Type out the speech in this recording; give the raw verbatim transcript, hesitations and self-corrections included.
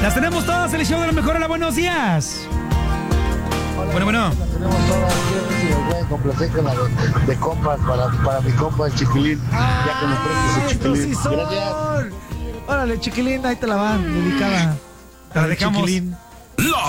Las tenemos todas en el show de la mejor. Hola, buenos días. Hola, bueno, bueno. La tenemos todas. Quiero ver si me pueden complacer con la de, de compas para, para mi compa el Chiquilín. Ya que me prestes el Chiquilín. Sí son. Gracias. Órale, Chiquilín, ahí te la van, dedicada. Te la dejamos. Chiquilín.